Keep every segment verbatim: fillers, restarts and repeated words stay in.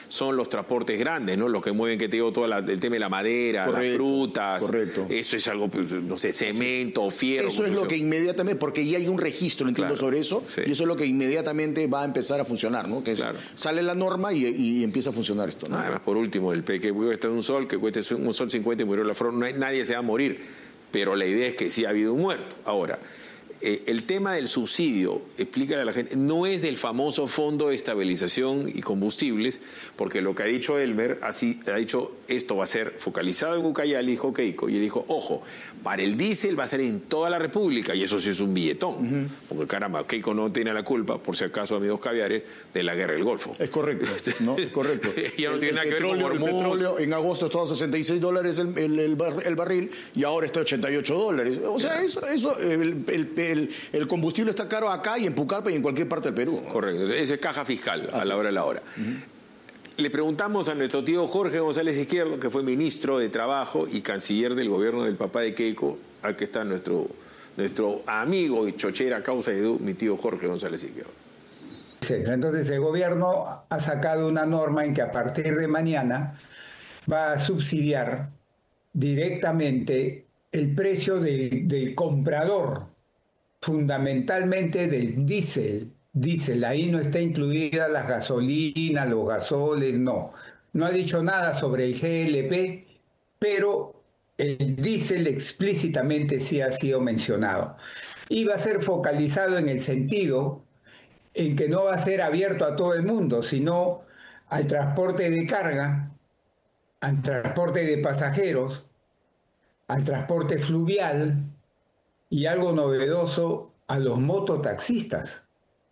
son los transportes grandes, ¿no? Los que mueven, que te digo, todo la, el tema de la madera, correcto, las frutas. Correcto. Eso es algo, no sé, cemento, fierro. Eso es lo que inmediatamente, porque ya hay un registro, entiendo, claro, sobre eso, sí. Y eso es lo que inmediatamente va a empezar a funcionar, ¿no? Que es, claro, sale la norma y, y empieza a funcionar esto, ¿no? Además, por último, el que cuesta un sol, que cueste un sol cincuenta y murió la flor, no hay, nadie se va a morir, pero la idea es que sí ha habido un muerto. Ahora, Eh, el tema del subsidio, explícale a la gente, no es del famoso Fondo de Estabilización y Combustibles, porque lo que ha dicho Elmer, así, ha dicho, esto va a ser focalizado en Ucayali, dijo Keiko, y él dijo, ojo, para el diésel va a ser en toda la República, y eso sí es un billetón, uh-huh. Porque caramba, Keiko no tiene la culpa, por si acaso, amigos caviares, de la guerra del Golfo. Es correcto, ¿no? Es correcto. Ya no el, tiene nada que ver con Hormuz. El petróleo en agosto estaba a sesenta y seis dólares el, el, el, bar, el barril, y ahora está a ochenta y ocho dólares. O sea, yeah. eso, eso el, el, el, el combustible está caro acá y en Pucallpa y en cualquier parte del Perú, ¿no? Correcto, esa es caja fiscal a Así la hora de la hora. Uh-huh. Le preguntamos a nuestro tío Jorge González Izquierdo, que fue ministro de Trabajo y canciller del gobierno del papá de Keiko. Aquí está nuestro, nuestro amigo y chochera causa de mi tío Jorge González Izquierdo. Sí, entonces el gobierno ha sacado una norma en que a partir de mañana va a subsidiar directamente el precio de, del comprador, fundamentalmente del diésel. Diésel, ahí no está incluida las gasolinas, los gasoles, no. No ha dicho nada sobre el G L P, pero el diésel explícitamente sí ha sido mencionado. Y va a ser focalizado en el sentido en que no va a ser abierto a todo el mundo, sino al transporte de carga, al transporte de pasajeros, al transporte fluvial y algo novedoso, a los mototaxistas.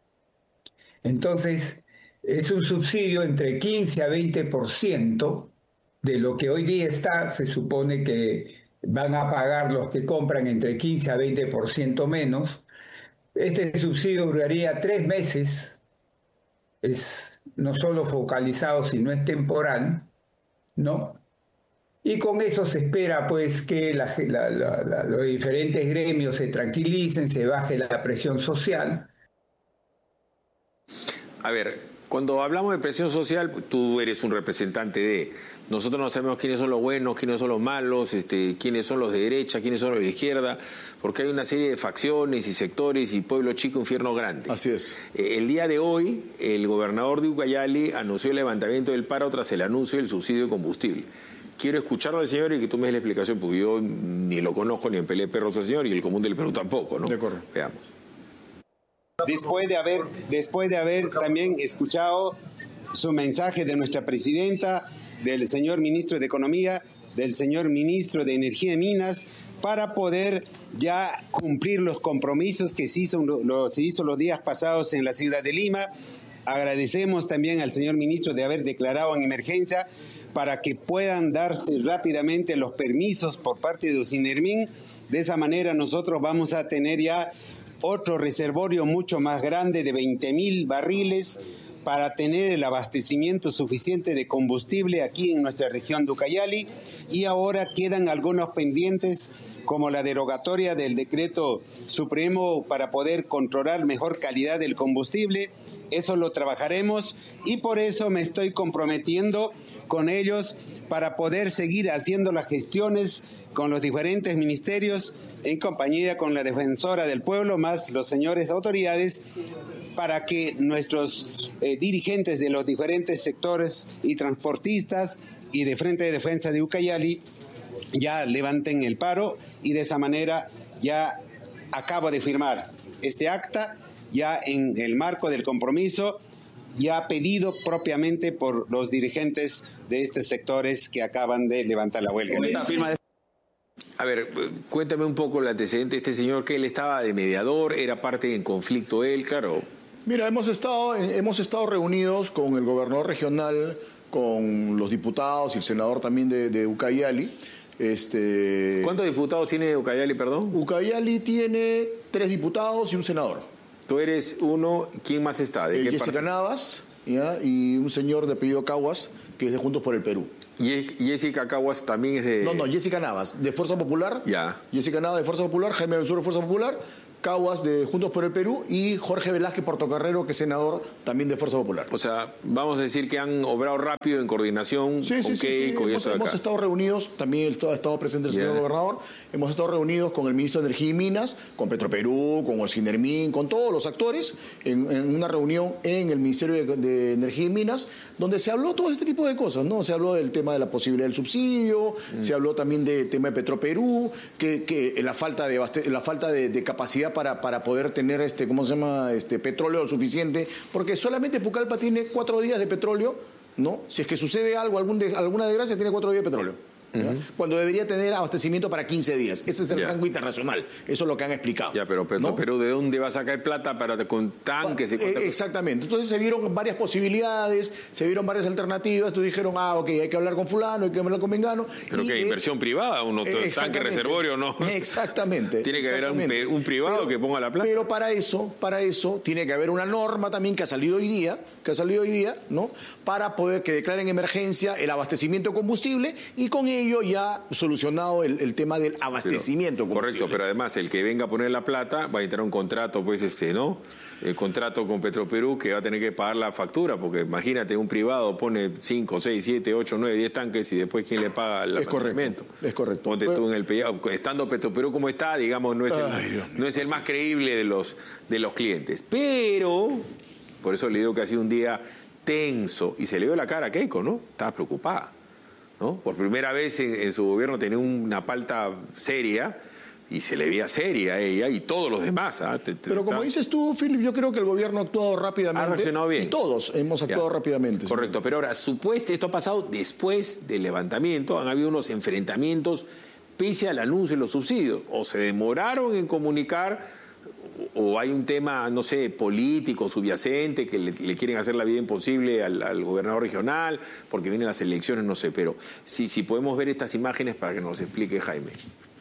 Entonces, es un subsidio entre quince a veinte por ciento de lo que hoy día está. Se supone que van a pagar los que compran entre quince a veinte por ciento menos. Este subsidio duraría tres meses, es no solo focalizado, sino es temporal, ¿no? Y con eso se espera pues que la, la, la, la, los diferentes gremios se tranquilicen, se baje la presión social. A ver, cuando hablamos de presión social, tú eres un representante de... Nosotros no sabemos quiénes son los buenos, quiénes son los malos, este, quiénes son los de derecha, quiénes son los de izquierda, porque hay una serie de facciones y sectores y pueblo chico, infierno grande. Así es. Eh, el día de hoy, el gobernador de Ucayali anunció el levantamiento del paro tras el anuncio del subsidio de combustible. Quiero escucharlo al señor y que tú me des la explicación, porque yo ni lo conozco, ni en pelea de perros al señor, y el común del Perú tampoco, ¿no? De acuerdo. Veamos. Después de haber, después de haber también escuchado su mensaje de nuestra presidenta, del señor ministro de Economía, del señor ministro de Energía y Minas, para poder ya cumplir los compromisos que se hizo, lo, se hizo los días pasados en la ciudad de Lima. Agradecemos también al señor ministro de haber declarado en emergencia para que puedan darse rápidamente los permisos por parte de Osinermin. De esa manera nosotros vamos a tener ya otro reservorio mucho más grande de veinte mil barriles para tener el abastecimiento suficiente de combustible aquí en nuestra región de Ucayali. Y ahora quedan algunos pendientes, como la derogatoria del decreto supremo para poder controlar mejor calidad del combustible. Eso lo trabajaremos y por eso me estoy comprometiendo con ellos para poder seguir haciendo las gestiones con los diferentes ministerios en compañía con la defensora del pueblo, más los señores autoridades, para que nuestros eh, dirigentes de los diferentes sectores y transportistas y de Frente de Defensa de Ucayali ya levanten el paro y de esa manera ya acabo de firmar este acta ya en el marco del compromiso ya pedido propiamente por los dirigentes de estos sectores que acaban de levantar la huelga. A ver, cuéntame un poco el antecedente de este señor, que él estaba de mediador, era parte del conflicto él, claro. Mira, hemos estado, hemos estado reunidos con el gobernador regional, con los diputados y el senador también de, de Ucayali. Este... ¿Cuántos diputados tiene Ucayali, perdón? Ucayali tiene tres diputados y un senador. Tú eres uno, ¿quién más está? ¿De eh, qué Jessica parte? Navas, ¿ya? Y un señor de apellido Caguas, que es de Juntos por el Perú. ¿Y Jessica Caguas también es de...? No, no, Jessica Navas, de Fuerza Popular. Ya. Jessica Navas de Fuerza Popular, Jaime Benzuro de Fuerza Popular, Caguas de Juntos por el Perú y Jorge Velázquez Portocarrero, que es senador también de Fuerza Popular. O sea, vamos a decir que han obrado rápido en coordinación sí, con sí, sí, Keiko sí. y Hemos, eso de acá. hemos estado reunidos, también ha estado presente el señor yeah. gobernador, hemos estado reunidos con el ministro de Energía y Minas, con Petroperú, con Olsinermin, con todos los actores, en, en una reunión en el Ministerio de, de Energía y Minas, donde se habló todo este tipo de cosas, ¿no? Se habló del tema de la posibilidad del subsidio, mm. se habló también del tema de Petroperú, que, que la falta de, la falta de, de capacidad para, para poder tener este, ¿cómo se llama? Este petróleo suficiente, porque solamente Pucallpa tiene cuatro días de petróleo, ¿no? Si es que sucede algo, algún de, alguna desgracia, tiene cuatro días de petróleo. Uh-huh. Cuando debería tener abastecimiento para quince días. Ese es el yeah. rango internacional. Eso es lo que han explicado. Ya, pero Petro, ¿no? Perú, ¿de dónde va a sacar plata para con tanques? Y eh, exactamente. Entonces se vieron varias posibilidades, se vieron varias alternativas. Tú dijeron, ah, ok, hay que hablar con fulano, hay que hablar con mengano. Pero que eh, inversión privada, uno eh, tanque reservorio, ¿no? Exactamente. Tiene que haber un, un privado pero, que ponga la plata. Pero para eso, para eso, tiene que haber una norma también que ha salido hoy día, que ha salido hoy día, ¿no? Para poder que declaren emergencia el abastecimiento de combustible y con ello ya solucionado el, el tema del abastecimiento. Pero, correcto, pero además el que venga a poner la plata va a entrar un contrato, pues este, ¿no? El contrato con Petroperú que va a tener que pagar la factura, porque imagínate, un privado pone cinco, seis, siete, ocho, nueve, diez tanques y después ¿quién le paga el abastecimiento? Es correcto. Ponte pero, tú en el pellado. Estando Petroperú como está, digamos, no es el, ay, mío, no es el más creíble de los, de los clientes. Pero, por eso le digo que ha sido un día tenso y se le dio la cara a Keiko, ¿no? Estaba preocupada, ¿no? Por primera vez en, en su gobierno tenía una palta seria y se le veía seria a ella y todos los demás. ¿eh? Te, te, Pero como dices tú, Philip, yo creo que el gobierno ha actuado rápidamente. Ha reaccionado bien. Y todos hemos actuado ya. rápidamente. Correcto, pero ahora, supuesto, esto ha pasado después del levantamiento, han habido unos enfrentamientos pese al anuncio de los subsidios. O se demoraron en comunicar, o hay un tema, no sé, político, subyacente, que le, le quieren hacer la vida imposible al, al gobernador regional, porque vienen las elecciones, no sé, pero si, si podemos ver estas imágenes para que nos explique Jaime.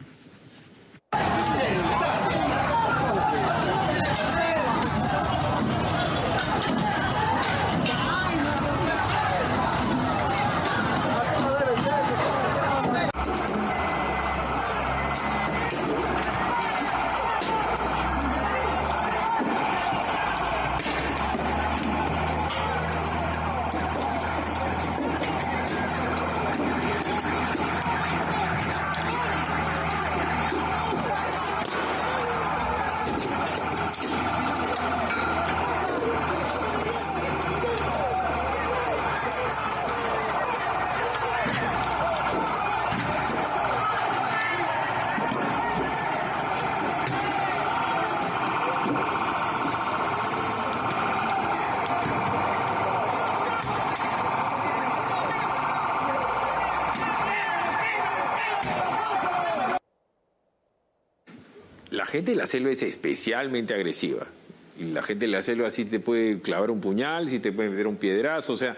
La gente de la selva es especialmente agresiva. Y la gente de la selva sí te puede clavar un puñal, sí te puede meter un piedrazo. O sea,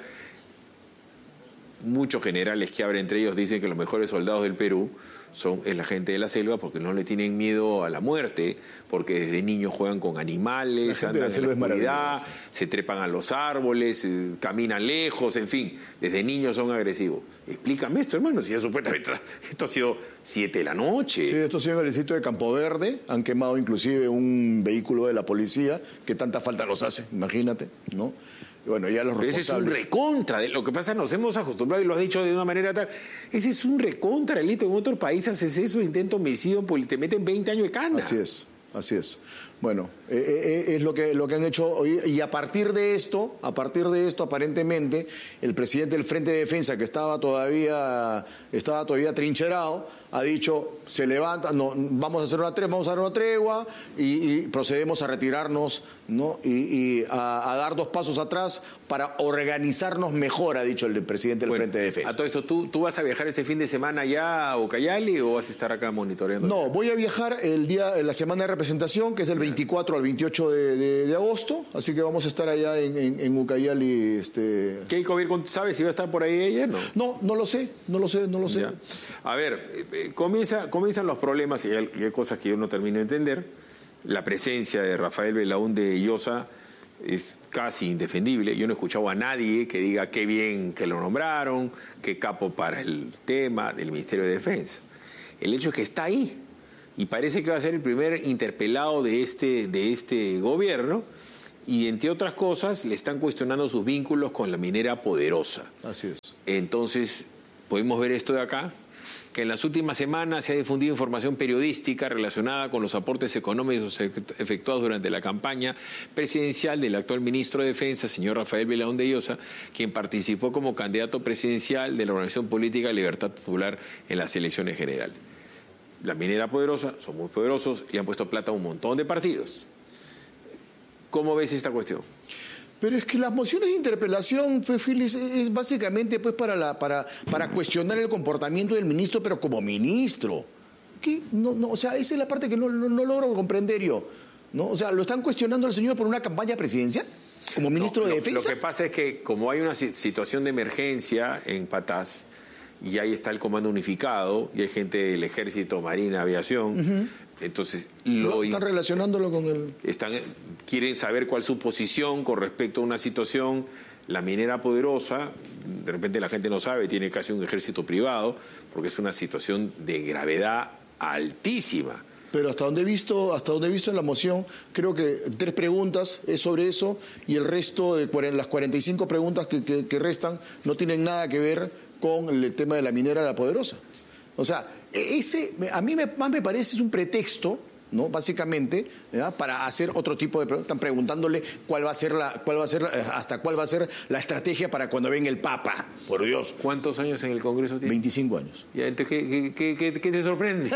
muchos generales que hablan entre ellos dicen que los mejores soldados del Perú son es la gente de la selva porque no le tienen miedo a la muerte, porque desde niños juegan con animales, andan en la oscuridad, se trepan a los árboles, eh, caminan lejos, en fin, desde niños son agresivos. Explícame esto, hermano, si ya supuestamente esto ha sido siete de la noche. Sí, esto ha sido en el distrito de Campo Verde, han quemado inclusive un vehículo de la policía que tanta falta nos hace, imagínate, ¿no? Bueno, ya los Pero ese es un recontra. De, lo que pasa, nos hemos acostumbrado y lo has dicho de una manera tal. Ese es un recontra, delito. En otros países haces eso, intento homicidio, te meten veinte años de cana. Así es, así es. Bueno, eh, eh, es lo que, lo que han hecho hoy. Y a partir de esto, a partir de esto, aparentemente, el presidente del Frente de Defensa, que estaba todavía, estaba todavía trincherado, ha dicho, se levanta, no, vamos a hacer una tregua, vamos a hacer una tregua y, y procedemos a retirarnos, ¿no? Y, y a, a dar dos pasos atrás para organizarnos mejor, ha dicho el presidente del bueno, Frente de Defensa. A todo esto, ¿tú, ¿tú vas a viajar este fin de semana ya a Ucayali o vas a estar acá monitoreando? No, voy a viajar el día, la semana de representación, que es del veinticuatro al veintiocho de, de, de agosto, así que vamos a estar allá en, en, en Ucayali. Este... Keiko Virgo, ¿sabes si va a estar por ahí ella? No, no, no lo sé, no lo sé, no lo sé. Ya. A ver, eh, comienza, comienzan los problemas y hay, y hay cosas que yo no termino de entender. La presencia de Rafael Belaúnde Llosa es casi indefendible. Yo no he escuchado a nadie que diga qué bien que lo nombraron, qué capo para el tema del Ministerio de Defensa. El hecho es que está ahí. y parece que va a ser el primer interpelado de este, de este gobierno, y entre otras cosas le están cuestionando sus vínculos con la minera Poderosa. Así es. Entonces, podemos ver esto de acá, que en las últimas semanas se ha difundido información periodística relacionada con los aportes económicos efectuados durante la campaña presidencial del actual ministro de Defensa, señor Rafael Velarón de Llosa, quien participó como candidato presidencial de la organización política Libertad Popular en las elecciones generales. La minera Poderosa, son muy poderosos y han puesto plata a un montón de partidos. ¿Cómo ves esta cuestión? Pero es que las mociones de interpelación, Félix, es básicamente pues para, la, para, para cuestionar el comportamiento del ministro, pero como ministro. ¿Qué? No, no, o sea, esa es la parte que no, no, no logro comprender yo, ¿no? O sea, ¿lo están cuestionando al señor por una campaña presidencial? ¿Como ministro no, de lo, Defensa? Lo que pasa es que como hay una situación de emergencia en Patás, y ahí está el comando unificado, y hay gente del Ejército, Marina, Aviación, uh-huh. entonces... Lo ¿No están relacionándolo con el...? Están, quieren saber cuál es su posición con respecto a una situación. La minera Poderosa, de repente la gente no sabe, tiene casi un ejército privado, porque es una situación de gravedad altísima. Pero hasta donde he visto, hasta donde he visto en la moción, creo que tres preguntas es sobre eso, y el resto de las cuarenta y cinco preguntas que, que, que restan no tienen nada que ver con el tema de la minera La Poderosa. O sea, ese a mí me, más me parece es un pretexto, ¿no? Básicamente, ¿verdad? Para hacer otro tipo de preguntas. Están preguntándole cuál va a ser la, cuál va a ser, hasta cuál va a ser la estrategia para cuando venga el Papa, por Dios. ¿Cuántos años en el Congreso tiene? veinticinco años. ¿Y entonces qué, qué, qué, qué te sorprende?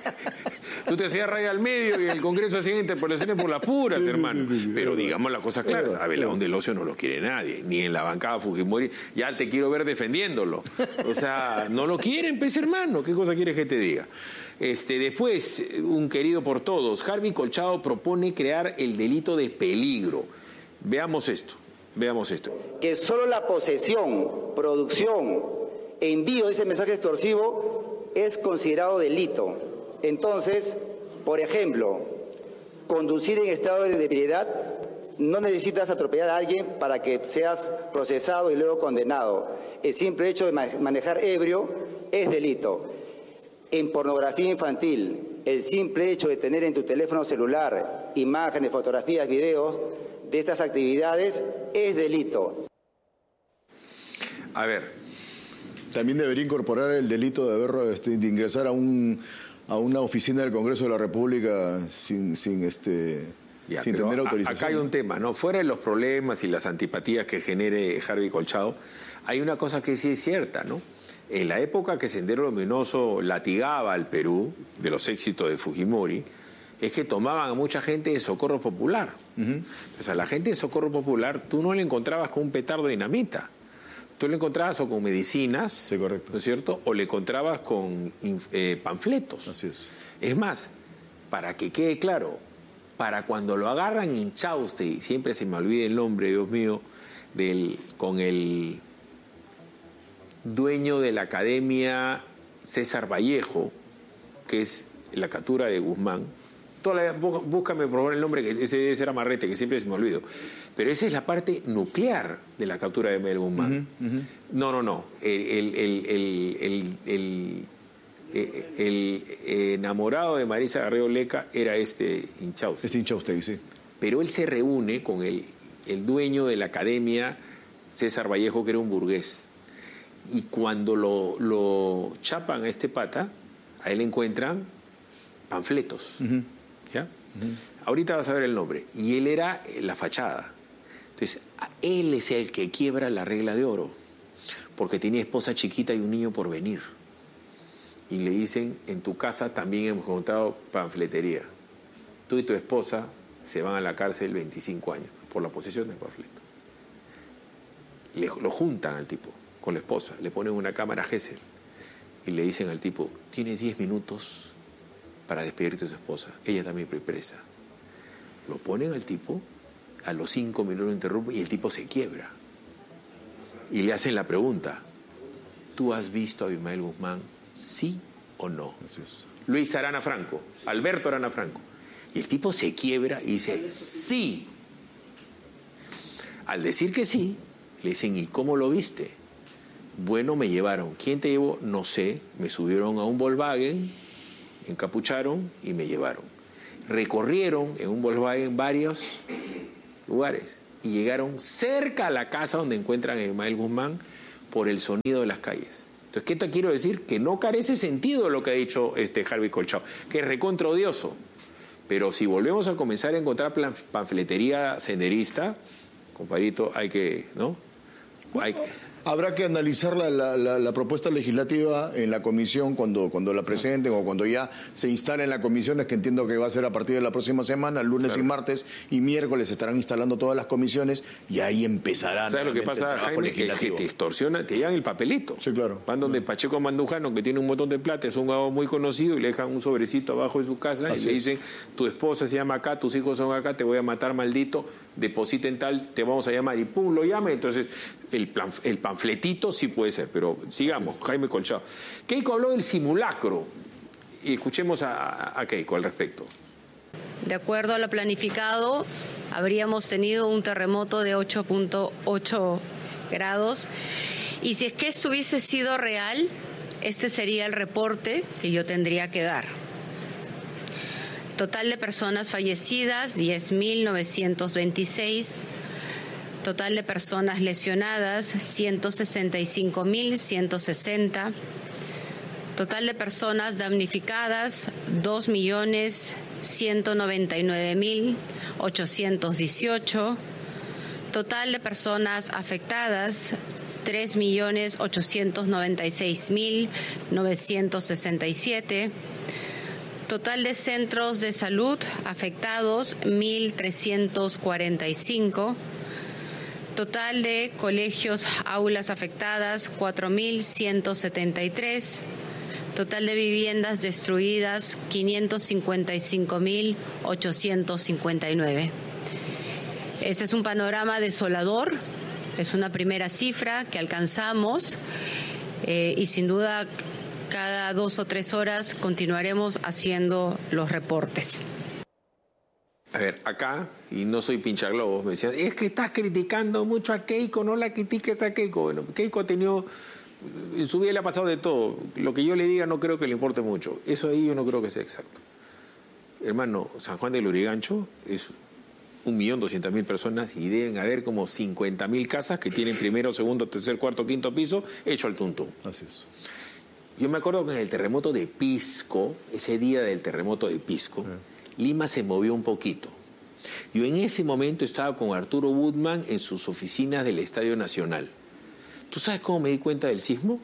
Tú te hacías raya al medio y el Congreso hacía interpelaciones por las puras, sí, hermano. Sí, sí, sí, Pero digamos las cosas claras. A Velarón del Ocio no lo quiere nadie, ni en la bancada Fujimori. Ya te quiero ver defendiéndolo. O sea, no lo quieren, pues, hermano. ¿Qué cosa quieres que te diga? Este, después, un querido por todos, Harvey Colchado propone crear el delito de peligro. Veamos esto, veamos esto. Que solo la posesión, producción, envío de ese mensaje extorsivo es considerado delito. Entonces, por ejemplo, conducir en estado de ebriedad, no necesitas atropellar a alguien para que seas procesado y luego condenado. El simple hecho de manejar ebrio es delito. En pornografía infantil, el simple hecho de tener en tu teléfono celular imágenes, fotografías, videos de estas actividades es delito. A ver. También debería incorporar el delito de haber este, de ingresar a un a una oficina del Congreso de la República sin sin este ya, sin tener autorización. Acá hay un tema, ¿no? Fuera de los problemas y las antipatías que genere Harvey Colchado, hay una cosa que sí es cierta, ¿no? En la época que Sendero Luminoso latigaba al Perú de los éxitos de Fujimori, es que tomaban a mucha gente de Socorro Popular. Uh-huh. O sea, la gente de Socorro Popular, tú no la encontrabas con un petardo de dinamita. Tú la encontrabas o con medicinas, sí, correcto. ¿no es cierto? O le encontrabas con eh, panfletos. Así es. Es más, para que quede claro, para cuando lo agarran en Chauste, y siempre se me olvida el nombre, Dios mío, del, con el dueño de la Academia César Vallejo, que es la captura de Guzmán. Toda la, búscame por favor el nombre, que ese debe ser Amarrete, que siempre se me olvido. Pero esa es la parte nuclear de la captura de Miguel Guzmán. Uh-huh, uh-huh. No, no, no. El, el, el, el, el, el, el, el enamorado de Marisa Garrido Leca era este Inchauste. Es Inchauste, sí. Pero él se reúne con el, el dueño de la Academia César Vallejo, que era un burgués. Y cuando lo, lo chapan a este pata, a él encuentran panfletos. Uh-huh. ¿Ya? Uh-huh. Ahorita vas a ver el nombre. Y él era la fachada. Entonces, él es el que quiebra la regla de oro, porque tenía esposa chiquita y un niño por venir. Y le dicen, en tu casa también hemos encontrado panfletería. Tú y tu esposa se van a la cárcel veinticinco años por la posesión del panfleto. Le, lo juntan al tipo con la esposa, le ponen una cámara Gesell y le dicen al tipo, tienes diez minutos para despedirte de su esposa, ella también fue presa. Lo ponen al tipo, a los cinco minutos lo interrumpen y el tipo se quiebra. Y le hacen la pregunta, ¿tú has visto a Abimael Guzmán, sí o no? Gracias. Luis Arana Franco, Alberto Arana Franco. Y el tipo se quiebra y dice, sí. Al decir que sí, le dicen, ¿y cómo lo viste? Bueno, me llevaron. ¿Quién te llevó? No sé. Me subieron a un Volkswagen encapucharon y me llevaron. Recorrieron en un Volkswagen varios lugares y llegaron cerca a la casa donde encuentran a Ismael Guzmán por el sonido de las calles. Entonces, ¿qué te quiero decir? Que no carece sentido lo que ha dicho este Harvey Colchado, que es recontra odioso. Pero si volvemos a comenzar a encontrar panfletería senderista, compadrito, hay que, ¿no? Bueno, hay que... Habrá que analizar la, la, la, la propuesta legislativa en la comisión cuando, cuando la presenten o cuando ya se instalen las comisiones, que entiendo que va a ser a partir de la próxima semana, lunes claro. y martes y miércoles estarán instalando todas las comisiones y ahí empezarán. ¿Sabes lo que pasa, Jaime? Que, que te extorsiona, te llevan el papelito. Sí, claro. Van donde claro. Pacheco Mandujano, que tiene un montón de plata, es un abogado muy conocido, y le dejan un sobrecito abajo de su casa Así y le dicen, es. tu esposa se llama acá, tus hijos son acá, te voy a matar, maldito, deposita en tal, te vamos a llamar, y pum, lo llama. Entonces, el, plan, el panfletito sí puede ser, pero sigamos, Jaime Colchado. Keiko habló del simulacro y escuchemos a, a Keiko al respecto. De acuerdo a lo planificado, habríamos tenido un terremoto de ocho punto ocho grados y si es que esto hubiese sido real, este sería el reporte que yo tendría que dar. Total de personas fallecidas, diez mil novecientos veintiséis. Total de personas lesionadas, ciento sesenta y cinco mil ciento sesenta. Total de personas damnificadas, dos millones ciento noventa y nueve mil ochocientos dieciocho. Total de personas afectadas, tres millones ochocientos noventa y seis mil novecientos sesenta y siete. Total de centros de salud afectados, mil trescientos cuarenta y cinco. Total de colegios, aulas afectadas, cuatro mil ciento setenta y tres. Total de viviendas destruidas, quinientos cincuenta y cinco mil ochocientos cincuenta y nueve. Ese es un panorama desolador, es una primera cifra que alcanzamos eh, y sin duda cada dos o tres horas continuaremos haciendo los reportes. A ver, acá, y no soy pinchaglobos, me decían, es que estás criticando mucho a Keiko, no la critiques a Keiko. Bueno, Keiko ha tenido, en su vida le ha pasado de todo. Lo que yo le diga no creo que le importe mucho. Eso ahí yo no creo que sea exacto. Hermano, San Juan del Lurigancho es un millón doscientas mil personas y deben haber como cincuenta mil casas que tienen primero, segundo, tercer, cuarto, quinto piso hecho al tuntún. Así es. Yo me acuerdo que en el terremoto de Pisco, ese día del terremoto de Pisco, ah. Lima se movió un poquito. Yo en ese momento estaba con Arturo Woodman en sus oficinas del Estadio Nacional. ¿Tú sabes cómo me di cuenta del sismo?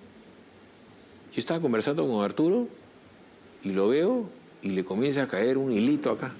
Yo estaba conversando con Arturo y lo veo y le comienza a caer un hilito acá.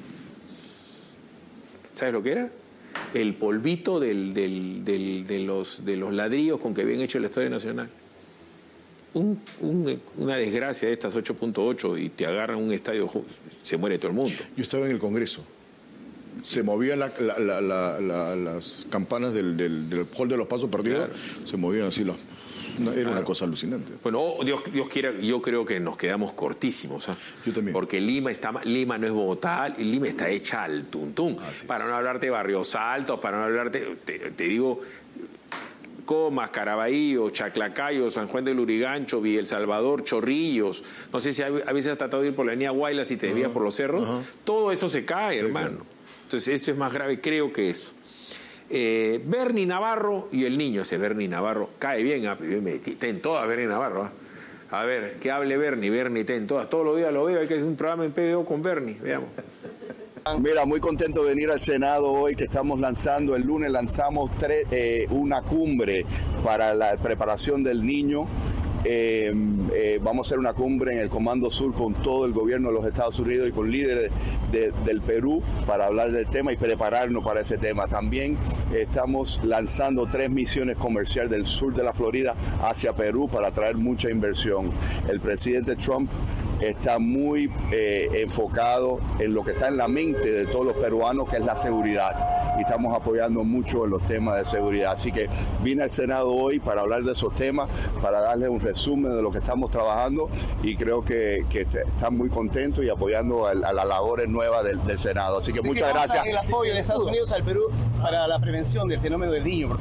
¿Sabes lo que era? El polvito del, del, del, de, los, de los ladrillos con que habían hecho el Estadio Nacional. Un, un, una desgracia de estas ocho punto ocho y te agarran un estadio, se muere todo el mundo. Yo estaba en el Congreso. Se movían la, la, la, la, la, las campanas del, del, del hall de los pasos perdidos, claro. Se movían así. Los, era claro. Una cosa alucinante. Bueno, oh, Dios, Dios quiera, yo creo que nos quedamos cortísimos. ¿eh? Yo también. Porque Lima, está, Lima no es Bogotá, Lima está hecha al tuntún. Para no hablarte de Barrios Altos, para no hablarte, te, te digo... Comas, Caraballo, Chaclacayo, San Juan del Lurigancho, Villa El Salvador, Chorrillos. No sé si a veces has tratado de ir por la avenida Guaylas y te desvías uh-huh. por los cerros. Uh-huh. Todo eso se cae, sí, hermano. Claro. Entonces, esto es más grave, creo que eso. Eh, Bernie Navarro y el niño, ese Bernie Navarro, cae bien, ten todas Bernie Navarro. ¿eh? A ver, que hable Bernie, Bernie, ten todas. Todos los días lo veo, hay que hacer un programa en P B O con Bernie, veamos. Mira, muy contento de venir al Senado hoy, que estamos lanzando, el lunes lanzamos tres, eh, una cumbre para la preparación del niño. Eh, eh, vamos a hacer una cumbre en el Comando Sur con todo el gobierno de los Estados Unidos y con líderes de, del Perú para hablar del tema y prepararnos para ese tema. También eh, estamos lanzando tres misiones comerciales del sur de la Florida hacia Perú para traer mucha inversión. El presidente Trump está muy eh, enfocado en lo que está en la mente de todos los peruanos, que es la seguridad. Y estamos apoyando mucho en los temas de seguridad. Así que vine al Senado hoy para hablar de esos temas, para darles un resumen de lo que estamos trabajando y creo que, que están muy contentos y apoyando a, a las labores nuevas del, del Senado. Así que muchas gracias. El apoyo de Estados Unidos al Perú para la prevención del fenómeno del niño, por favor.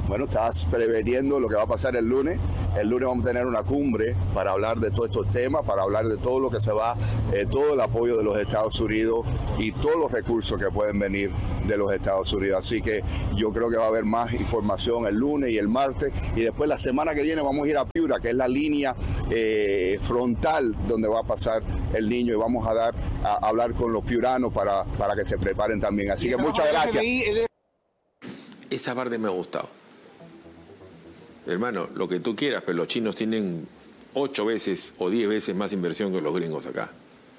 Bueno, estás preveniendo lo que va a pasar el lunes. El lunes vamos a tener una cumbre para hablar de todos estos temas, para hablar de todo lo que se va, eh, todo el apoyo de los Estados Unidos y todos los recursos que pueden venir de los Estados Unidos. Así que yo creo que va a haber más información el lunes y el martes. Y después la semana que viene vamos a ir a Piura, que es la línea eh, frontal donde va a pasar el niño, y vamos a dar a, a hablar con los piuranos para, para que se preparen también. Así que muchas gracias. Esa parte me ha gustado. Hermano, lo que tú quieras, pero los chinos tienen ocho veces o diez veces más inversión que los gringos acá.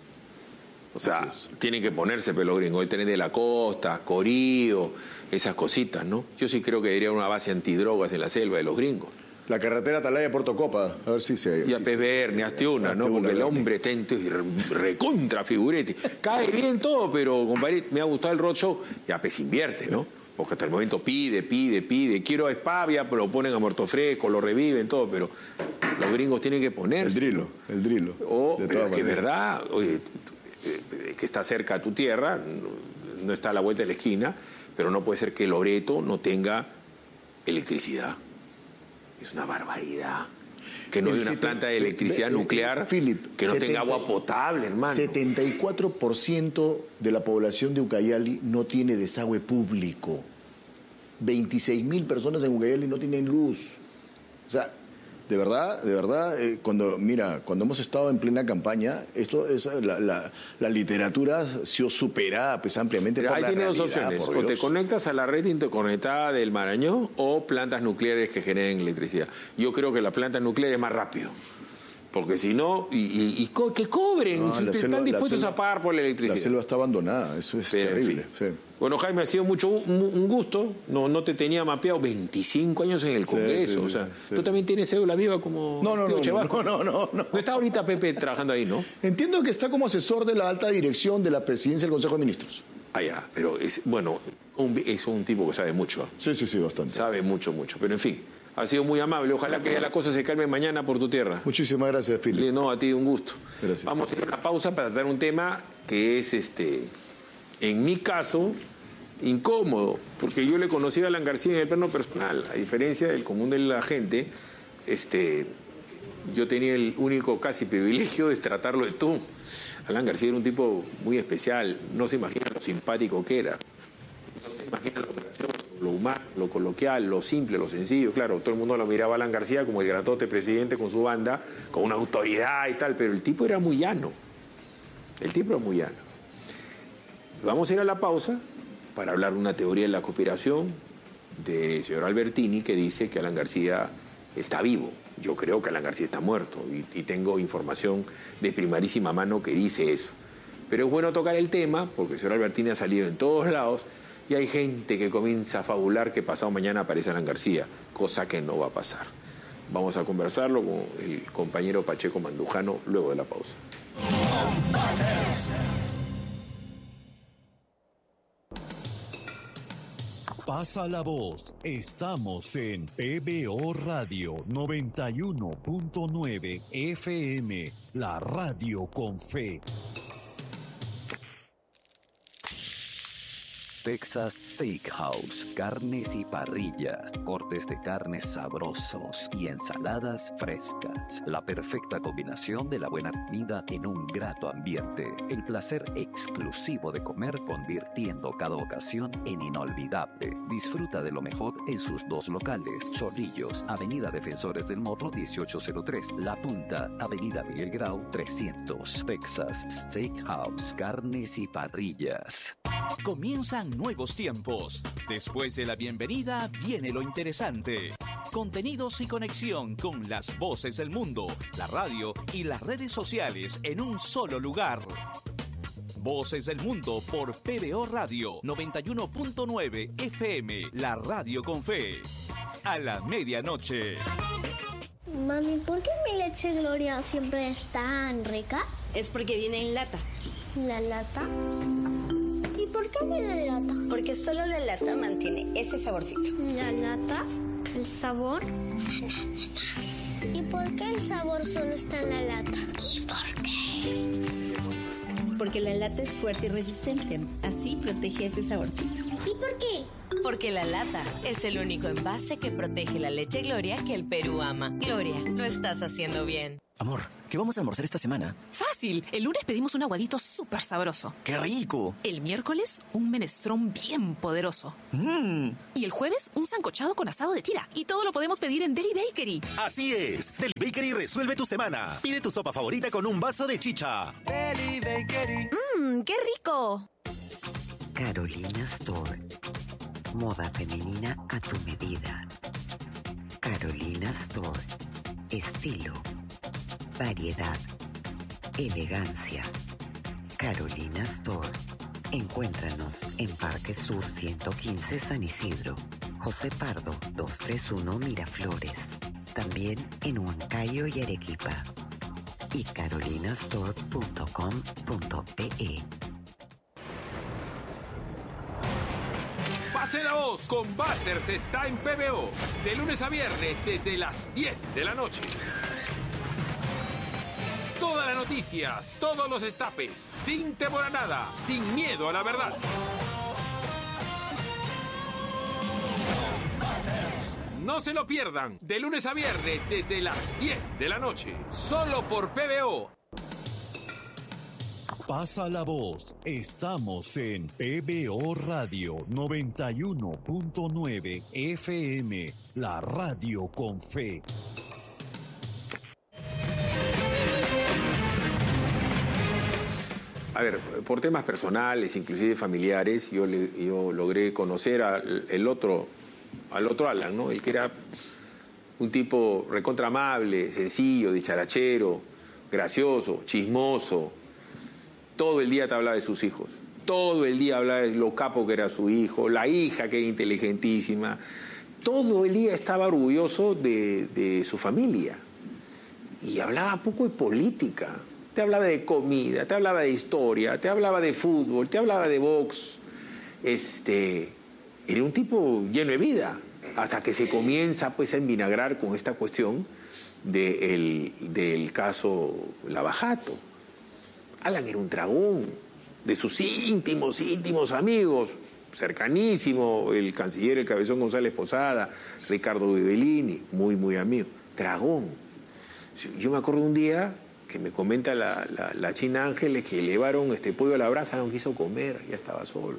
O sea, tienen que ponerse pelo gringo. El tren de la costa, Corío, esas cositas, ¿no? Yo sí creo que debería una base antidrogas en la selva de los gringos. La carretera Atalaya-Puerto Copa, a ver si se... Y a si Pez Verne, hazte una, ¿no? Porque el hombre está en recontra figurete. Cae bien todo, pero, compadre, me ha gustado el roadshow. Ya, pues invierte, ¿no? Porque hasta el momento pide, pide, pide. Quiero a Espavia, pero lo ponen a muerto fresco, lo reviven, todo. Pero los gringos tienen que ponerse. El drilo, el drilo. O, pero es que es verdad, oye, que está cerca a tu tierra, no, no está a la vuelta de la esquina, pero no puede ser que Loreto no tenga electricidad. Es una barbaridad. Que no haya una planta de electricidad de, de, nuclear Philip, que no setenta, tenga agua potable, hermano. setenta y cuatro por ciento de la población de Ucayali no tiene desagüe público. veintiséis mil personas en Ucayali no tienen luz. O sea, de verdad, de verdad, eh, cuando, mira, cuando hemos estado en plena campaña, esto es la, la, la literatura ha sido superada pues, ampliamente. Pero por ahí la tiene realidad, dos opciones. por O te Dios. conectas a la red interconectada del Marañón o plantas nucleares que generen electricidad. Yo creo que la planta nuclear es más rápido. Porque si no, y, y, y co que cobren, No, si la están selva- la dispuestos selva- a pagar por la electricidad. La selva está abandonada, eso es Pero, en terrible. fin. Sí. Bueno, Jaime, ha sido mucho un, un gusto. No, no te tenía mapeado veinticinco años en el Congreso. sí, sí, o sea, sí. tú también tienes cédula viva como No, no, Tío no, Chebarco. no, no, no, no. No está ahorita Pepe trabajando ahí, ¿no? Entiendo que está como asesor de la alta dirección de la presidencia del Consejo de Ministros. Ah, ya, pero es, bueno, un, es un tipo que sabe mucho. Sí, sí, sí, bastante. Sabe mucho, mucho. Pero en fin, ha sido muy amable. Ojalá que ya la cosa se calme mañana por tu tierra. Muchísimas gracias, Philip. No, a ti un gusto. Gracias. Vamos a hacer una pausa para tratar un tema que es, este, en mi caso, incómodo, porque yo le conocí a Alan García en el plano personal, a diferencia del común de la gente. Este, yo tenía el único casi privilegio de tratarlo de tú. Alan García era un tipo muy especial, no se imagina lo simpático que era, no se imagina lo gracioso, lo humano, lo coloquial, lo simple, lo sencillo. Claro, todo el mundo lo miraba a Alan García como el gratote presidente con su banda, con una autoridad y tal, pero el tipo era muy llano, el tipo era muy llano. Vamos a ir a la pausa para hablar de una teoría de la conspiración del señor Albertini que dice que Alan García está vivo. Yo creo que Alan García está muerto y, y tengo información de primerísima mano que dice eso. Pero es bueno tocar el tema porque el señor Albertini ha salido en todos lados y hay gente que comienza a fabular que pasado mañana aparece Alan García, cosa que no va a pasar. Vamos a conversarlo con el compañero Pacheco Mandujano luego de la pausa. Pasa la voz, estamos en P B O Radio noventa y uno punto nueve F M, la radio con fe. Texas Steakhouse, carnes y parrillas, cortes de carnes sabrosos y ensaladas frescas. La perfecta combinación de la buena comida en un grato ambiente. El placer exclusivo de comer convirtiendo cada ocasión en inolvidable. Disfruta de lo mejor en sus dos locales. Chorrillos, Avenida Defensores del Morro dieciocho cero tres. La Punta, Avenida Miguel Grau trescientos. Texas Steakhouse, carnes y parrillas. Comienzan nuevos tiempos. Después de la bienvenida viene lo interesante. Contenidos y conexión con las voces del mundo, la radio y las redes sociales en un solo lugar. Voces del Mundo por P B O Radio noventa y uno punto nueve F M, la radio con fe. A la medianoche. Mami, ¿por qué mi leche Gloria siempre es tan rica? Es porque viene en lata. ¿La lata? ¿Y por qué viene en lata? Porque solo la lata mantiene ese saborcito. ¿La lata? ¿El sabor? ¿Y por qué el sabor solo está en la lata? ¿Y por qué? Porque la lata es fuerte y resistente. Así protege ese saborcito. ¿Y por qué? Porque la lata es el único envase que protege la leche Gloria que el Perú ama. Gloria, lo estás haciendo bien. Amor, ¿qué vamos a almorzar esta semana? Fácil. El lunes pedimos un aguadito súper sabroso. ¡Qué rico! El miércoles, un menestrón bien poderoso. ¡Mmm! Y el jueves, un sancochado con asado de tira. Y todo lo podemos pedir en Deli Bakery. Así es. Deli Bakery resuelve tu semana. Pide tu sopa favorita con un vaso de chicha. Deli Bakery. ¡Mmm, qué rico! Carolina Store. Moda femenina a tu medida. Carolina Store. Estilo. Variedad, elegancia. Carolina Store. Encuéntranos en Parque Sur ciento quince San Isidro, José Pardo doscientos treinta y uno Miraflores. También en Huancayo y Arequipa. Y carolinastore punto com punto pe. Pase la voz, Combaters está en P B O. De lunes a viernes desde las diez de la noche. Todas las noticias, todos los destapes, sin temor a nada, sin miedo a la verdad. No se lo pierdan, de lunes a viernes desde las diez de la noche, solo por P B O. Pasa la voz, estamos en P B O Radio noventa y uno punto nueve F M, la radio con fe. A ver, por temas personales, inclusive familiares, yo, le, yo logré conocer al el otro, al otro Alan, ¿no? El que era un tipo recontra amable, sencillo, dicharachero, gracioso, chismoso. Todo el día te hablaba de sus hijos. Todo el día hablaba de lo capo que era su hijo, la hija que era inteligentísima. Todo el día estaba orgulloso de, de su familia. Y hablaba poco de política. Te hablaba de comida, te hablaba de historia, te hablaba de fútbol, te hablaba de box. Este, era un tipo lleno de vida, hasta que se comienza pues a envinagrar con esta cuestión de el, del caso Lavajato. Alan era un dragón, de sus íntimos, íntimos amigos, cercanísimo, el canciller, el Cabezón González Posada, Ricardo Vivellini, muy, muy amigo. Dragón. Yo me acuerdo un día que me comenta la, la, la China Ángeles que llevaron este pollo a la brasa, no quiso comer, ya estaba solo.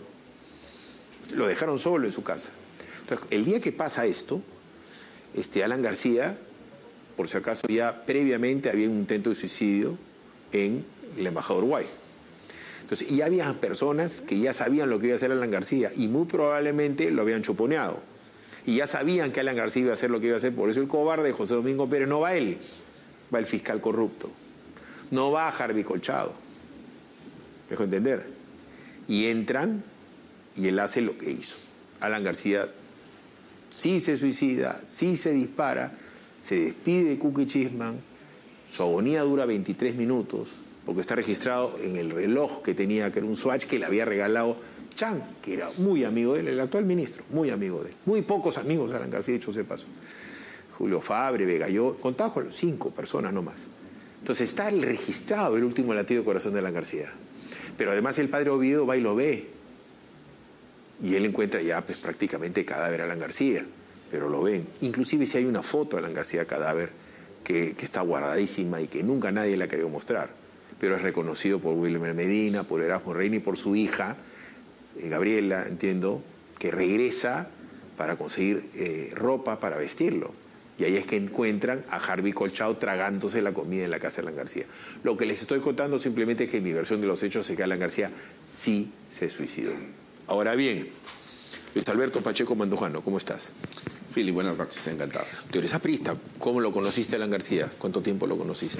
Lo dejaron solo en su casa. Entonces, el día que pasa esto, este Alan García, por si acaso ya previamente había un intento de suicidio en el embajador Uruguay. Entonces, ya había personas que ya sabían lo que iba a hacer Alan García y muy probablemente lo habían chuponeado. Y ya sabían que Alan García iba a hacer lo que iba a hacer, por eso el cobarde José Domingo Pérez no va él, va el fiscal corrupto. No va a Harvey Colchado. ¿Me dejo entender? Y entran y él hace lo que hizo. Alan García sí se suicida, sí se dispara, se despide de Kuki Chisman, su agonía dura veintitrés minutos, porque está registrado en el reloj que tenía, que era un Swatch que le había regalado Chan, que era muy amigo de él, el actual ministro, muy amigo de él. Muy pocos amigos Alan García, dicho se pasó. Julio Fabre, Vegalló, contaba con cinco personas nomás. Entonces está el registrado el último latido de corazón de Alan García. Pero además el padre Oviedo va y lo ve. Y él encuentra ya pues, prácticamente cadáver a Alan García. Pero lo ven. Inclusive si hay una foto de Alan García cadáver que, que está guardadísima y que nunca nadie la ha querido mostrar. Pero es reconocido por Wilmer Medina, por Erasmo Reina y por su hija, eh, Gabriela, entiendo, que regresa para conseguir eh, ropa para vestirlo. Y ahí es que encuentran a Harvey Colchado tragándose la comida en la casa de Alan García. Lo que les estoy contando simplemente es que mi versión de los hechos es que Alan García sí se suicidó. Ahora bien, Luis Alberto Pacheco Mandujano, ¿cómo estás? Fili, buenas noches, encantado. Tú eres aprista. ¿Cómo lo conociste, Alan García? ¿Cuánto tiempo lo conociste?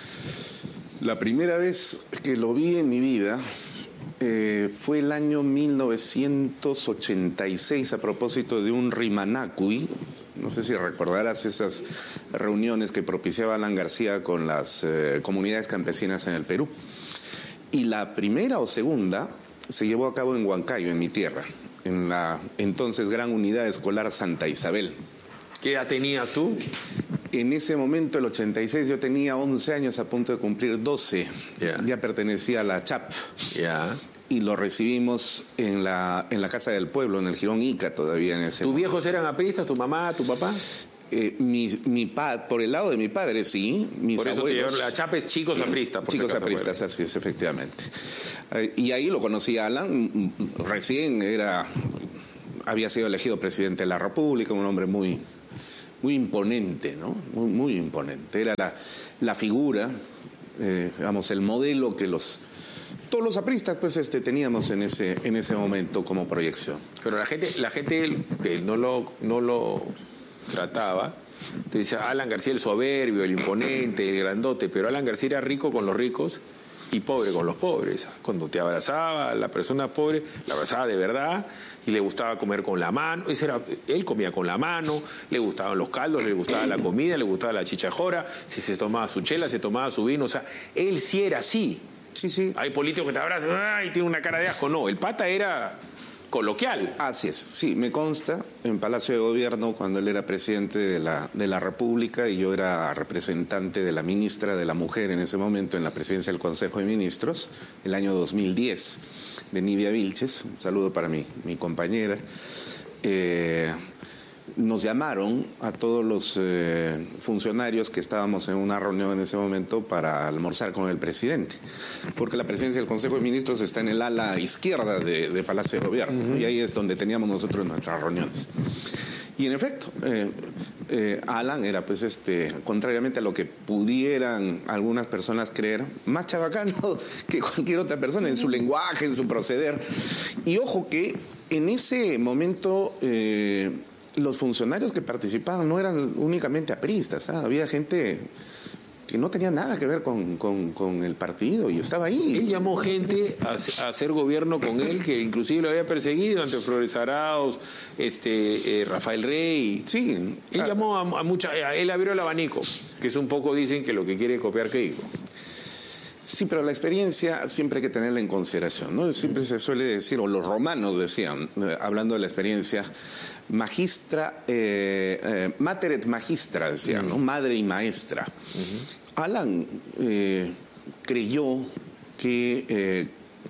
La primera vez que lo vi en mi vida eh, fue el año mil novecientos ochenta y seis a propósito de un Rimanacui. No sé si recordarás esas reuniones que propiciaba Alan García con las eh, comunidades campesinas en el Perú. Y la primera o segunda se llevó a cabo en Huancayo, en mi tierra, en la entonces Gran Unidad Escolar Santa Isabel. ¿Qué edad tenías tú? En ese momento, el ochenta y seis, yo tenía once años, a punto de cumplir doce. Yeah. Ya pertenecía a la C H A P. Yeah. y lo recibimos en la, en la Casa del Pueblo, en el Jirón Ica todavía en ese ¿Tus viejos eran apristas, tu mamá, tu papá? Eh, mi, mi pa, por el lado de mi padre, sí. Mis por eso abuelos, te la chapa es chicos apristas. Por chicos si acaso, apristas, así es, efectivamente. Eh, y ahí lo conocí a Alan, recién era, había sido elegido presidente de la República, un hombre muy, muy imponente, ¿no? Muy, muy imponente. Era la, la figura, eh, digamos, el modelo que los... Todos los apristas pues este teníamos en ese en ese momento como proyección. Pero la gente la gente que no lo no lo trataba, te dice Alan García el soberbio, el imponente, el grandote, pero Alan García era rico con los ricos y pobre con los pobres. Cuando te abrazaba, la persona pobre la abrazaba de verdad y le gustaba comer con la mano. Ese era, él comía con la mano, le gustaban los caldos, le gustaba la comida, le gustaba la chichajora, si se tomaba su chela, se tomaba su vino, o sea, él sí era así. Sí, sí. Hay políticos que te abrazan y tiene una cara de asco. No, el pata era coloquial. Así es, sí, me consta, en Palacio de Gobierno, cuando él era presidente de la, de la República y yo era representante de la ministra de la Mujer en ese momento en la presidencia del Consejo de Ministros, el año dos mil diez, de Nidia Vilches, un saludo para mi, mi compañera. Eh, nos llamaron a todos los eh, funcionarios que estábamos en una reunión en ese momento para almorzar con el presidente, porque la presidencia del Consejo de Ministros está en el ala izquierda de, de Palacio de Gobierno, uh-huh. y ahí es donde teníamos nosotros nuestras reuniones. Y en efecto, eh, eh, Alan era, pues, este, contrariamente a lo que pudieran algunas personas creer, más chabacano que cualquier otra persona en su lenguaje, en su proceder. Y ojo que en ese momento... Eh, los funcionarios que participaban no eran únicamente apristas, ¿eh? Había gente que no tenía nada que ver con, con, con el partido y estaba ahí. Él llamó gente a, a hacer gobierno con él, que inclusive lo había perseguido ante Flores Arauz, este, eh, Rafael Rey. Sí. Él a, llamó a, a mucha, a, él abrió el abanico, que es un poco, dicen, que lo que quiere copiar Keiko. Sí, pero la experiencia siempre hay que tenerla en consideración, ¿no? Siempre se suele decir, o los romanos decían, eh, hablando de la experiencia, magistra, eh, eh, mater et magistra, decían, ¿no? Madre y maestra. Uh-huh. Alan eh, creyó que eh,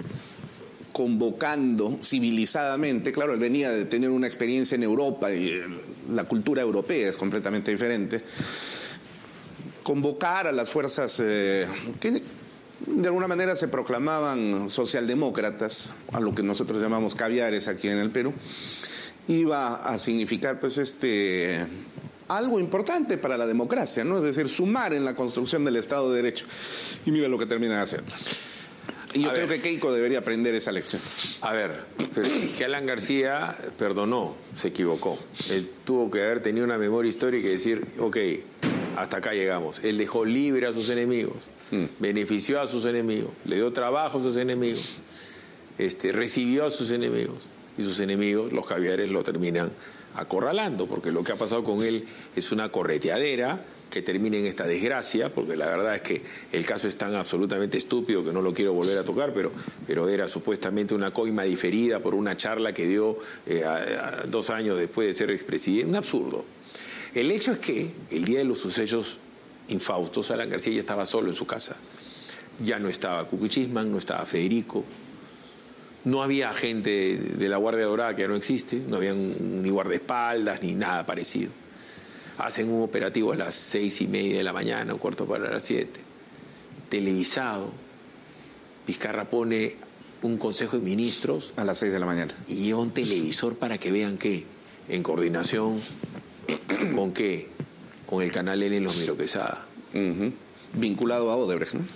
convocando civilizadamente, claro, él venía de tener una experiencia en Europa y eh, la cultura europea es completamente diferente, convocar a las fuerzas eh, que de alguna manera se proclamaban socialdemócratas, a lo que nosotros llamamos caviares aquí en el Perú, iba a significar pues este algo importante para la democracia, ¿no? Es decir, sumar en la construcción del Estado de Derecho. Y mira lo que terminan haciendo. Y yo a creo ver. que Keiko debería aprender esa lección. A ver, pero es que Alan García perdonó, se equivocó. Él tuvo que haber tenido una memoria histórica y decir, ok, hasta acá llegamos. Él dejó libre a sus enemigos, mm. benefició a sus enemigos, le dio trabajo a sus enemigos, este, recibió a sus enemigos. Y sus enemigos, los caviares, lo terminan acorralando, porque lo que ha pasado con él es una correteadera que termina en esta desgracia, porque la verdad es que el caso es tan absolutamente estúpido que no lo quiero volver a tocar, pero, pero era supuestamente una coima diferida por una charla que dio eh, a, a, dos años después de ser expresidente. Un absurdo. El hecho es que el día de los sucesos infaustos, Alan García ya estaba solo en su casa. Ya no estaba Kukuchisman, no estaba Federico. No había gente de la Guardia Dorada, que ya no existe, no había ni guardaespaldas ni nada parecido. Hacen un operativo a las seis y media de la mañana, un cuarto para las siete. Televisado. Vizcarra pone un consejo de ministros. A las seis de la mañana. Y lleva un televisor para que vean qué. En coordinación con qué. Con el canal N en los Miro Quesada. Uh-huh. Vinculado a Odebrecht, ¿no?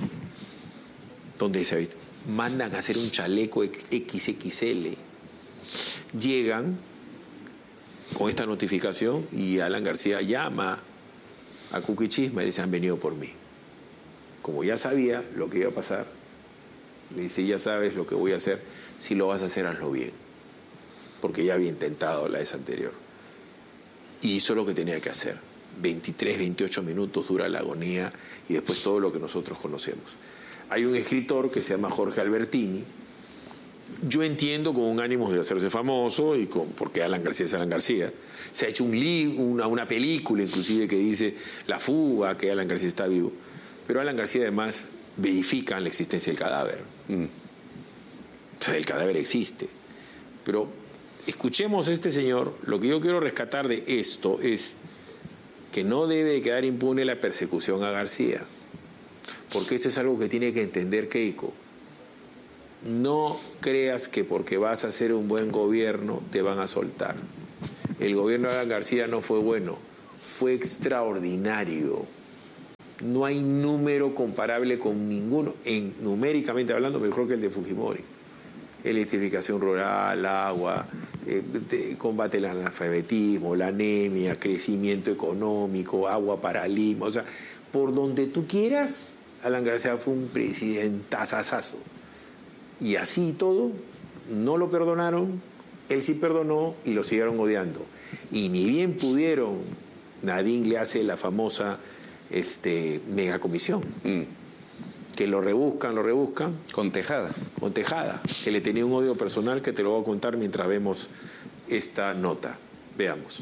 ¿Dónde se ha visto? Mandan a hacer un chaleco equis equis ele. Llegan con esta notificación y Alan García llama a Kukuchisman y le dice, han venido por mí. Como ya sabía lo que iba a pasar, le dice, ya sabes lo que voy a hacer, si lo vas a hacer, hazlo bien. Porque ya había intentado la vez anterior. Y hizo lo que tenía que hacer. veintitrés, veintiocho minutos dura la agonía y después todo lo que nosotros conocemos. Hay un escritor que se llama Jorge Albertini. Yo entiendo con un ánimo de hacerse famoso y con porque Alan García es Alan García. Se ha hecho un libro, una, una película inclusive que dice La fuga, que Alan García está vivo. Pero Alan García además verifica la existencia del cadáver. Mm. O sea, el cadáver existe. Pero escuchemos a este señor. Lo que yo quiero rescatar de esto es que no debe quedar impune la persecución a García. Porque esto es algo que tiene que entender Keiko. No creas que porque vas a hacer un buen gobierno te van a soltar. El gobierno de Alan García no fue bueno, fue extraordinario. No hay número comparable con ninguno, en, numéricamente hablando, mejor que el de Fujimori. Electrificación rural, agua, eh, de, combate al analfabetismo, la anemia, crecimiento económico, agua para Lima. O sea, por donde tú quieras, Alan García fue un presidentazazazo. Y así todo, no lo perdonaron, él sí perdonó y lo siguieron odiando. Y ni bien pudieron, Nadine le hace la famosa este, megacomisión. Mm. Que lo rebuscan, lo rebuscan. Con Tejada. Con Tejada, que le tenía un odio personal que te lo voy a contar mientras vemos esta nota. Veamos.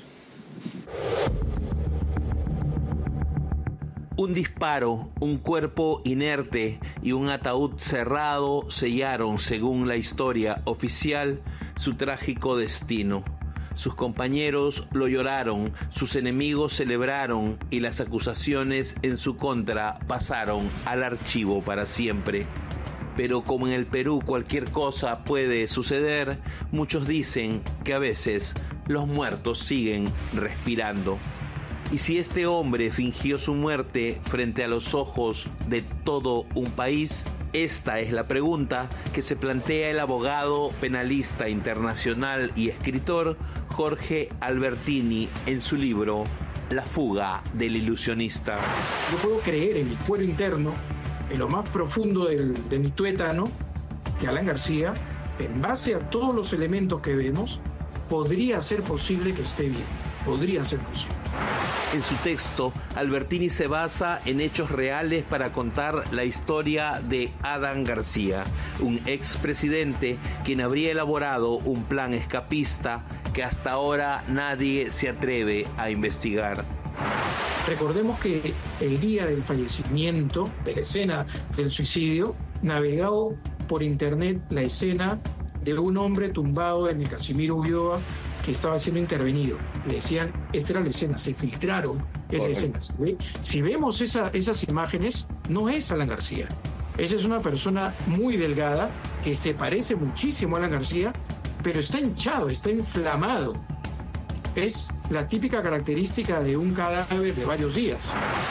Un disparo, un cuerpo inerte y un ataúd cerrado sellaron, según la historia oficial, su trágico destino. Sus compañeros lo lloraron, sus enemigos celebraron y las acusaciones en su contra pasaron al archivo para siempre. Pero como en el Perú cualquier cosa puede suceder, muchos dicen que a veces los muertos siguen respirando. Y si este hombre fingió su muerte frente a los ojos de todo un país, esta es la pregunta que se plantea el abogado penalista internacional y escritor Jorge Albertini en su libro La fuga del ilusionista. Yo puedo creer en mi fuero interno, en lo más profundo del, de mi tuétano, que Alan García, en base a todos los elementos que vemos, podría ser posible que esté bien. Podría ser posible. En su texto, Albertini se basa en hechos reales para contar la historia de Alan García, un expresidente quien habría elaborado un plan escapista que hasta ahora nadie se atreve a investigar. Recordemos que el día del fallecimiento, de la escena del suicidio, navegó por internet la escena de un hombre tumbado en el Casimiro Ulloa que estaba siendo intervenido. Y decían, esta era la escena, se filtraron esas escenas. Si vemos esa, esas imágenes, no es Alan García. Esa es una persona muy delgada, que se parece muchísimo a Alan García, pero está hinchado, está inflamado. Es la típica característica de un cadáver de varios días.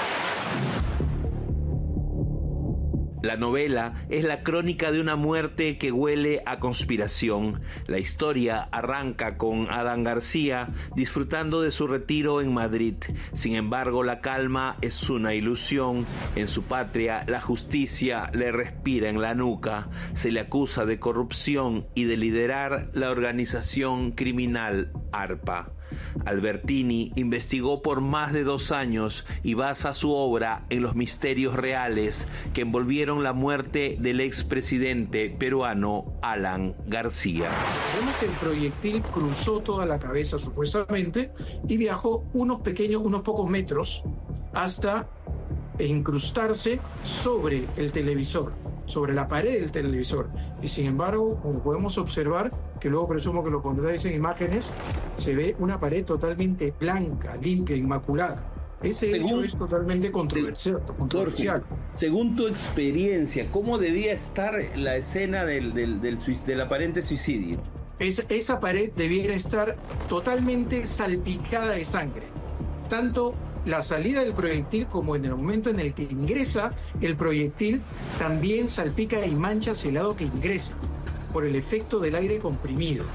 La novela es la crónica de una muerte que huele a conspiración. La historia arranca con Alan García disfrutando de su retiro en Madrid. Sin embargo, la calma es una ilusión. En su patria, la justicia le respira en la nuca. Se le acusa de corrupción y de liderar la organización criminal ARPA. Albertini investigó por más de dos años y basa su obra en los misterios reales que envolvieron la muerte del expresidente peruano Alan García. Vemos que el proyectil cruzó toda la cabeza supuestamente y viajó unos pequeños, unos pocos metros hasta incrustarse sobre el televisor, sobre la pared del televisor. Y sin embargo, como podemos observar, que luego presumo que lo pondréis en imágenes, se ve una pared totalmente blanca, limpia, inmaculada. Ese según, hecho es totalmente controversial. controversial. Según tu experiencia, ¿cómo debía estar la escena del, del, del, del aparente suicidio? Es, esa pared debiera estar totalmente salpicada de sangre. Tanto la salida del proyectil como en el momento en el que ingresa el proyectil también salpica y mancha hacia el lado que ingresa por el efecto del aire comprimido.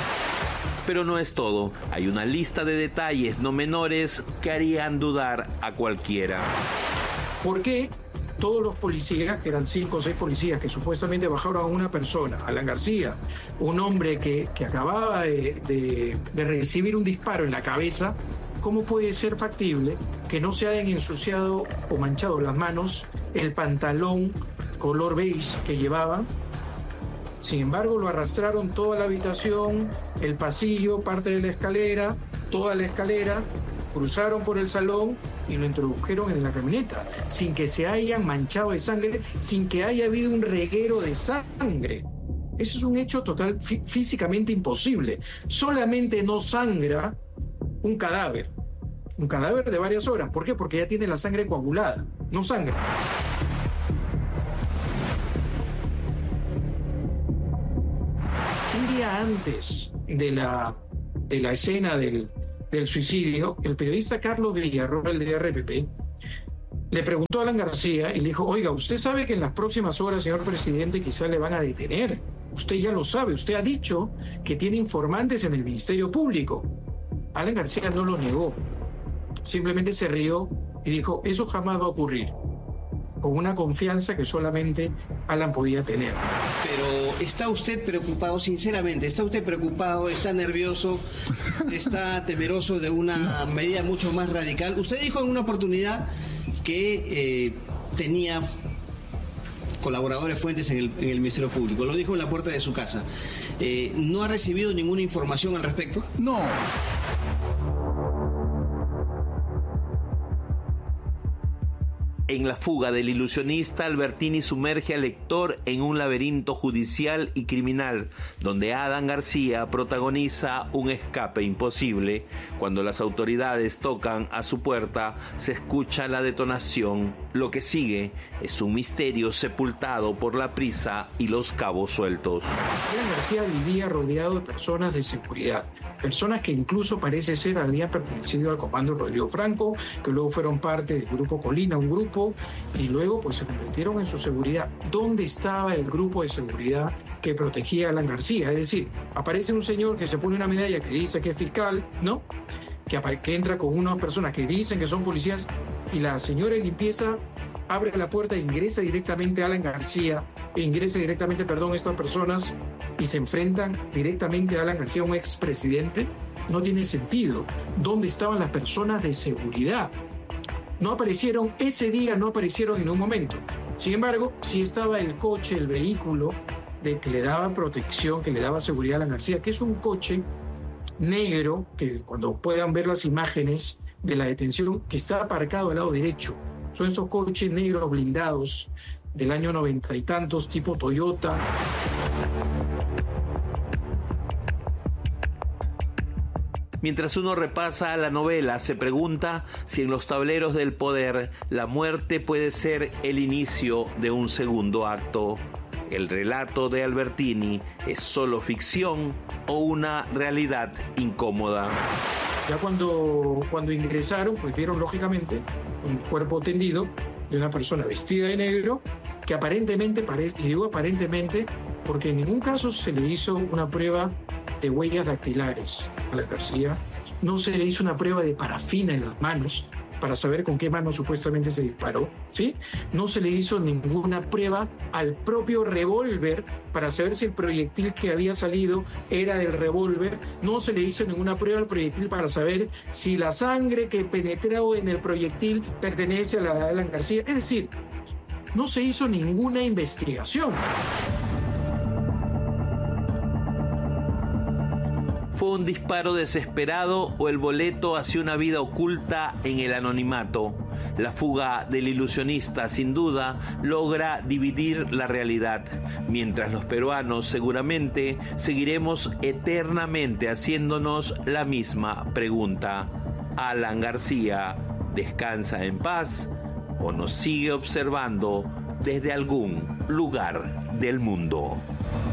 Pero no es todo. Hay una lista de detalles no menores que harían dudar a cualquiera. ¿Por qué todos los policías, que eran cinco o seis policías que supuestamente bajaron a una persona, Alan García, un hombre que, que acababa de, de, de recibir un disparo en la cabeza, cómo puede ser factible que no se hayan ensuciado o manchado las manos, el pantalón color beige que llevaban? Sin embargo, lo arrastraron toda la habitación, el pasillo, parte de la escalera, toda la escalera, cruzaron por el salón y lo introdujeron en la camioneta, sin que se hayan manchado de sangre, sin que haya habido un reguero de sangre. Ese es un hecho total, fí- físicamente imposible. Solamente no sangra un cadáver. Un cadáver de varias horas. ¿Por qué? Porque ya tiene la sangre coagulada. No sangra. Un día antes de la, de la escena del, del suicidio, el periodista Carlos Villarroel de R P P le preguntó a Alan García y le dijo, oiga, usted sabe que en las próximas horas, señor presidente, quizás le van a detener. Usted ya lo sabe, usted ha dicho que tiene informantes en el Ministerio Público. Alan García no lo negó, simplemente se rió y dijo, eso jamás va a ocurrir, con una confianza que solamente Alan podía tener. Pero ¿está usted preocupado, sinceramente? ¿Está usted preocupado, está nervioso, está temeroso de una medida mucho más radical? Usted dijo en una oportunidad que eh, tenía colaboradores fuentes en el, en el Ministerio Público. Lo dijo en la puerta de su casa. Eh, ¿No ha recibido ninguna información al respecto? No. En la fuga del ilusionista, Albertini sumerge al lector en un laberinto judicial y criminal, donde Alan García protagoniza un escape imposible. Cuando las autoridades tocan a su puerta, se escucha la detonación. Lo que sigue es un misterio sepultado por la prisa y los cabos sueltos. Alan García vivía rodeado de personas de seguridad, personas que incluso parece ser habían pertenecido al comando Rodrigo Franco, que luego fueron parte del grupo Colina, un grupo, y luego pues se convirtieron en su seguridad. ¿Dónde estaba el grupo de seguridad que protegía a Alan García? Es decir, aparece un señor que se pone una medalla que dice que es fiscal, ¿no? Que, que entra con unas personas que dicen que son policías, y la señora de limpieza abre la puerta e ingresa directamente a Alan García, e ingresa directamente, perdón, estas personas, y se enfrentan directamente a Alan García, un expresidente. No tiene sentido. ¿Dónde estaban las personas de seguridad? No aparecieron, ese día no aparecieron en un momento. Sin embargo, sí estaba el coche, el vehículo de que le daba protección, que le daba seguridad a Alan García, que es un coche negro, que cuando puedan ver las imágenes de la detención, que está aparcado al lado derecho. Son estos coches negros blindados del año noventa y tantos, tipo Toyota. Mientras uno repasa la novela, se pregunta si en los tableros del poder la muerte puede ser el inicio de un segundo acto. ¿El relato de Albertini es solo ficción o una realidad incómoda? Ya cuando, cuando ingresaron, pues vieron lógicamente un cuerpo tendido de una persona vestida de negro que aparentemente, y digo aparentemente porque en ningún caso se le hizo una prueba de huellas dactilares a Alan García, no se le hizo una prueba de parafina en las manos para saber con qué mano supuestamente se disparó, ¿sí? No se le hizo ninguna prueba al propio revólver para saber si el proyectil que había salido era del revólver, no se le hizo ninguna prueba al proyectil para saber si la sangre que penetró en el proyectil pertenece a la de Alan García, es decir, no se hizo ninguna investigación. ¿Fue un disparo desesperado o el boleto hacia una vida oculta en el anonimato? La fuga del ilusionista, sin duda, logra dividir la realidad, mientras los peruanos seguramente seguiremos eternamente haciéndonos la misma pregunta. ¿Alan García descansa en paz o nos sigue observando desde algún lugar del mundo?